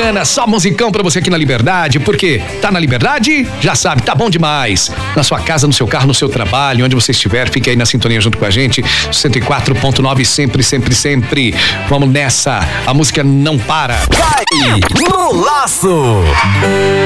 bacana, só musicão pra você aqui na Liberdade, porque tá na Liberdade, já sabe, tá bom demais. Na sua casa, no seu carro, no seu trabalho, onde você estiver, fique aí na sintonia junto com a gente. 104.9 sempre, sempre, sempre. Vamos nessa, a música não para. Cai no laço.